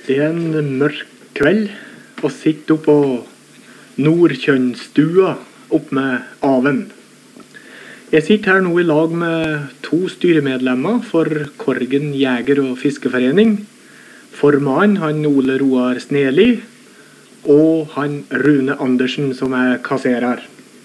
Det en mørk kveld, og sitter oppe på Nordkjønnstua opp med Aven. Jeg sitter her nå i lag med 2 styremedlemmer for Korgen Jeger- og Fiskeforening. Formann, han Ole Roar Sneli, og han Rune Andersen som kasserer.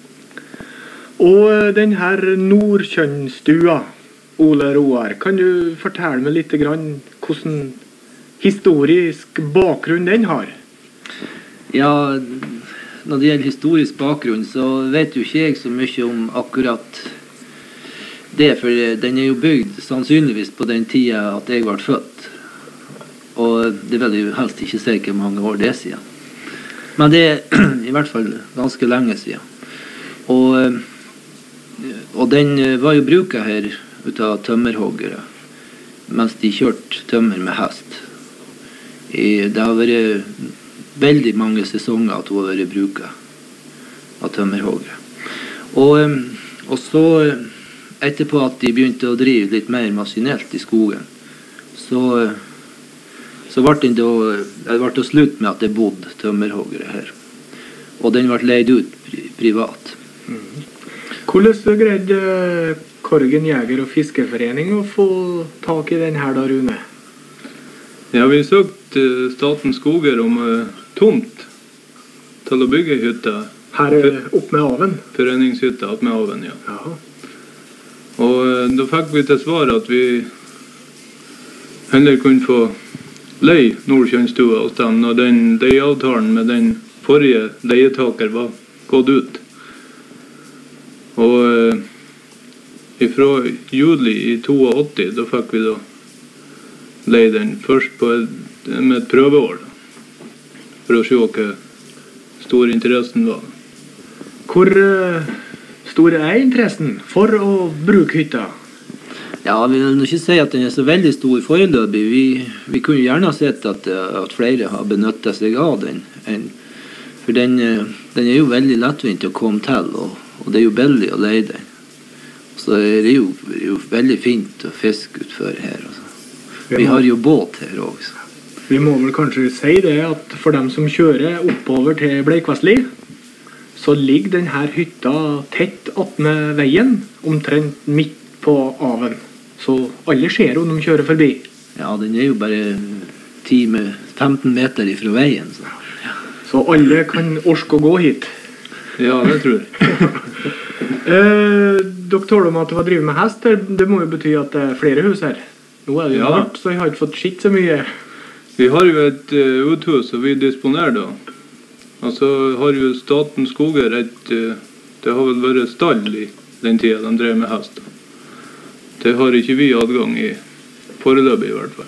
Og den her Nordkjønnstua, Ole Roar, kan du fortelle meg litt grann hvordan historisk bakgrunn den har? Ja, når det gjelder historisk bakgrunn, så vet jo ikke jeg så mye om akkurat det, for den jo bygd sannsynligvis på den tida at jeg ble født. Og det vil jeg jo helst ikke si hvor mange år det er siden. Men det i hvert fall ganske lenge siden. Og den var jo bruket her ut av tømmerhoggere, mens de kjørte tømmer med hest. Det har vært veldig mange sesonger at hun har vært bruket av tømmerhoggere. Og så etterpå at de begynte å drive litt mer maskinelt i skogen, så ble det slutt med at det bodde tømmerhoggere her. Og den ble leid ut privat. Hvordan greide Korgen Jeger- og Fiskeforening å få tak i den her da, Rune? Ja, vi søkte Statens Skoger om tomt til å bygge hytta. Her opp med Aven? Foreningshytta opp med Aven, ja. Jaha. Og da fikk vi til svar at vi heller kunne få leie Nordkjønnstua hos dem når den leieavtalen med den forrige leietaker var gått ut. Og fra juli i 82, da fikk vi da leie den først med et prøveår, for å se hva stor interessen var. Hvor stor interessen for å bruke hytta? Ja, vi vil ikke si at den så veldig stor foreløpig. Vi kunne gjerne ha sett at flere har benyttet seg av den. For den jo veldig lettvint å komme til, og det jo billig å leie den. Så det jo veldig fint å fiske utfor her. Altså. Vi har jo båt her også. Vi må vel kanskje si det at for dem som kjører oppover til Bleikvestli, så ligger denne hytta tett attmed veien, omtrent midt på Aven. Så alle ser jo når de kjører forbi. Ja, den jo bare 10-15 meter ifra veien. Så alle kan orske å gå hit. Ja, det tror jeg. Dere taler om at det var drivet med hest. Det må jo bety at det flere hus her. Nå det jo mørkt, så jeg har ikke fått skitt så mye. Vi har jo et uthus, og vi disponerer da. Og så har jo Statens Skoger det har vel vært stall i den tida de drev med hest. Det har ikke vi adgang i foreløpig i hvert fall.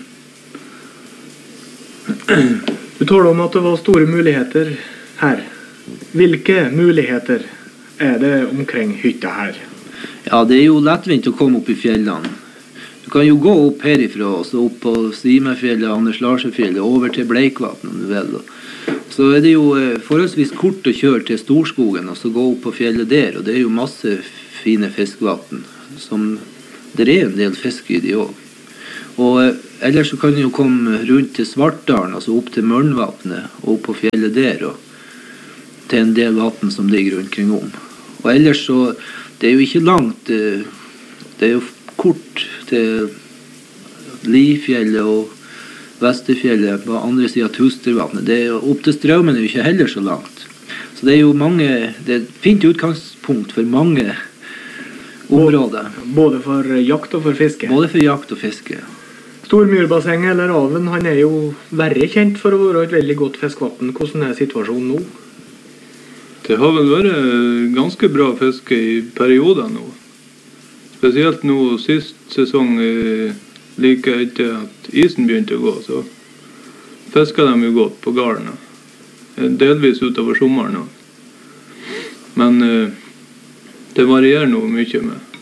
Du taler om at det var store muligheter her. Hvilke muligheter det omkring hytta her? Ja, det jo lettvint å komme opp i fjellene. Du kan jo gå opp herifra, og så opp på Stimefjellet, Anders Larsefjellet, over til Bleikvatn, om du vil. Så det jo forholdsvis kort å kjøre til Storskogen, og så gå opp på fjellet der, og det jo masse fine fiskvatn, som det en del fisk i de også. Og ellers så kan du jo komme rundt til Svartdalen, altså opp til Mørnvatnet, og opp på fjellet der, og til en del vatten som ligger rundt kring om. Og ellers så, det jo ikke langt, det jo kort til Lifjellet og Vesterfjellet på andre siden av Tustervatnet. Opp til Straumen jo ikke heller så langt. Så det jo mange, det et fint utgangspunkt for mange områder. Både for jakt og for fiske? Både for jakt og fiske. Stormyrbasseng eller Aven, han jo verre kjent for å være et veldig godt fiskvatten. Hvordan situasjonen nå? Det har vel vært ganske bra fiske i perioder nå. Spesielt nå sist sesong, like etter at isen begynte å gå, så fisket de jo godt på garden. Delvis utover sommeren. Men det varierer nå mye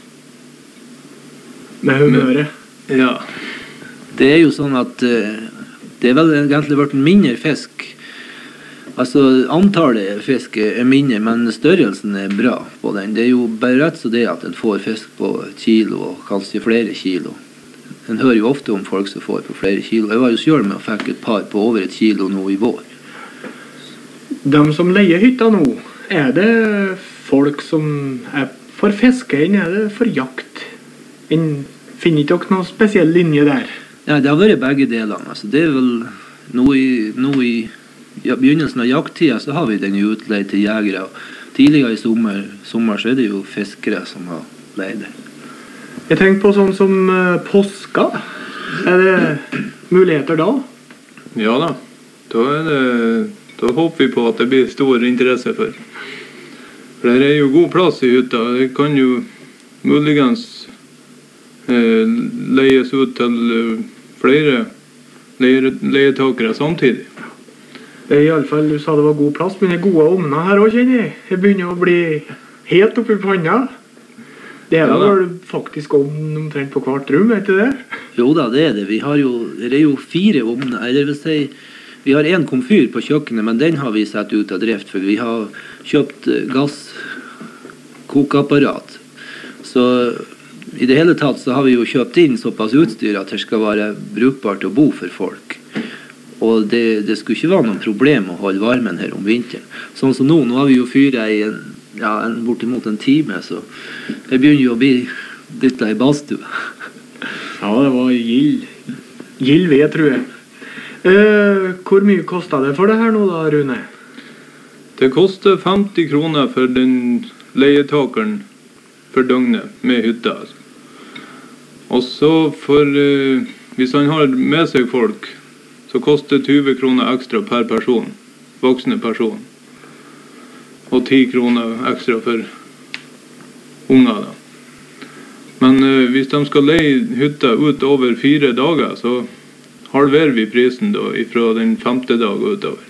med humøret? Ja. Det jo sånn at det vel egentlig vært mindre fisk. Altså, antallet fisk mindre, men størrelsen bra på den. Det jo bare rett så det at en får fisk på kilo, og kanskje flere kilo. en hører jo ofte om folk som får på flere kilo. Jeg var jo selv med og fikk et par på over 1 kilo nå i vår. De som leier hytta nå, er det folk som er for fiske, er det for jakt? Finner ikke dere noen spesiell linje der? Ja, det har vært begge delene. Altså, det er vel nå i begynnelsen av jakttida så har vi den utleid til jegere. Tidligere i sommer så er det jo fiskere som har leid det. Jeg tenker på sånn som påska. Er det muligheter da? Ja da. Da håper vi på at det blir stor interesse for. For det er jo god plass i hytta. Det kan jo muligens leies ut til flere leietakere samtidig. Det er i alle fall, du sa det var god plass, men det er gode ovner her også, kjenner jeg. Det begynner å bli helt oppi panna. Det er vel faktisk omtrent på hvert rom, vet du det? Jo da, det er det. Det er jo 4 ovner. Det vil si, vi har en komfyr på kjøkkenet, men den har vi sett ut av drift, for vi har kjøpt gasskokeapparat. Så i det hele tatt så har vi jo kjøpt inn såpass utstyr at det skal være brukbart å bo for folk. Og det skulle ikke være noen problem å holde varmen her om vinteren. Sånn som nå har vi jo fyret i bortimot en time, så det begynner jo å bli dyttet i badstue. Ja, det var gild ved, tror jeg. Hvor mye kostet det for det her nå da, Rune? Det koster 50 kroner for den leietakeren for døgnet med hytta. Og så hvis han har med seg folk, så koster 20 kroner ekstra per person, voksne person. Og 10 kroner ekstra for unger da. Men hvis de skal leie hytta ut over 4 dager, så halverer vi prisen da, fra den 5. dag og utover.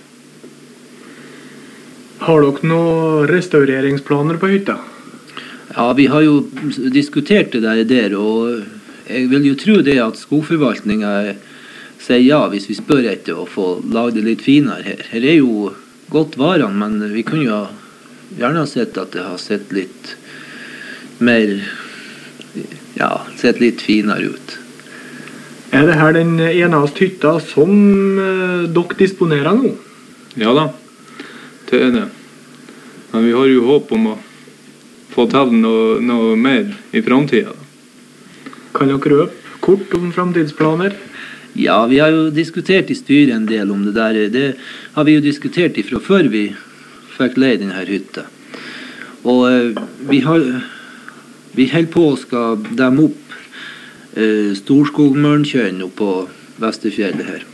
Har dere noen restaureringsplaner på hytta? Ja, vi har jo diskutert det der, og jeg vil jo tro det at skogforvaltningen sier ja hvis vi spør etter å få lage det litt finere her. Her er jo godt varene, men vi kunne jo gjerne ha sett at det har sett litt mer, sett litt finere ut. Er det her den eneste hytta som dere disponerer nå? Ja da, det er det. Men vi har jo håp om å få til noe mer i fremtiden. Kan dere røpe kort om fremtidsplaner? Ja, vi har jo diskutert i styret en del om det der. Det har vi jo diskutert ifra før vi fikk leie denne hytta. Og vi holder på å skal demme opp Storskogmørnkjøen oppe på Vesterfjellet her.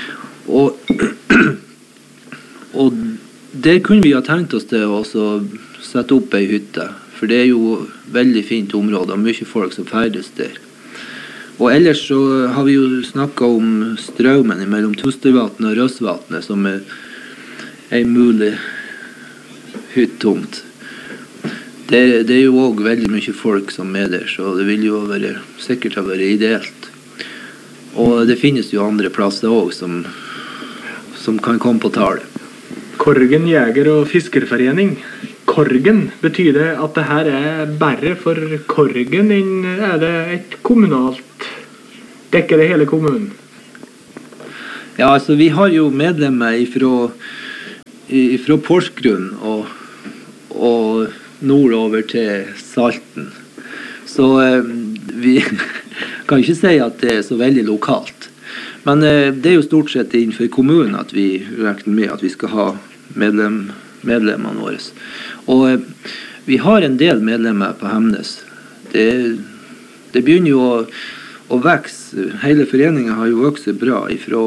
Og der kunne vi ha tenkt oss til å sette opp ei hytte, for det er jo veldig fint område og mye folk som ferdes der. Og ellers så har vi jo snakket om strømmen mellom Tustervatnet og Røsvatnet som er en mulig hyttomt. Det er jo også veldig mye folk som er der, så det vil jo sikkert ha vært ideelt. Og det finnes jo andre plasser også som kan komme på tale. Korgen Jeger- og Fiskerforening. Korgen, betyr det at det her er bare for Korgen, er det et kommunalt? Dekker det hele kommunen? Ja, altså vi har jo medlemmer fra Porsgrunn og nordover til Salten. Så vi kan ikke si at det er så veldig lokalt. Men det er jo stort sett innenfor kommunen at vi regner med at vi skal ha medlemmene våre. Og vi har en del medlemmer på Hemnes. Det begynner jo å vokse. Hele foreningen har jo vokset bra ifra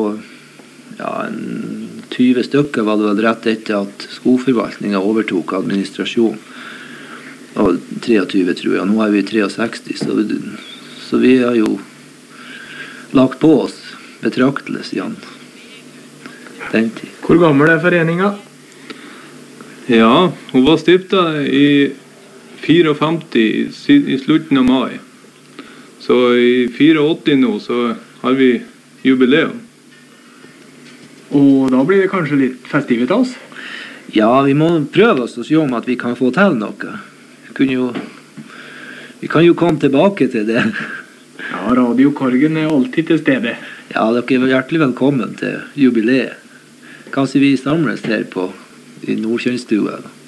20 stykker var det vel rett etter at skogforvaltningen overtok administrasjon. Og 23 tror jeg. Nå er vi 63, så vi har jo lagt på oss betraktelig siden den tid. Hvor gammel er foreningen? Ja, hun var stiftet i 54 i slutten av mai. Så i 84 nå så har vi jubileum. Og da blir det kanskje litt festivitas? Ja, vi må prøve oss og se om at vi kan få til noe. Vi kan jo komme tilbake til det Ja, Radio Korgen er alltid til stede. Ja, dere er hjertelig velkommen til jubileet. Kanskje vi samles her på i Nordkjønnstua da.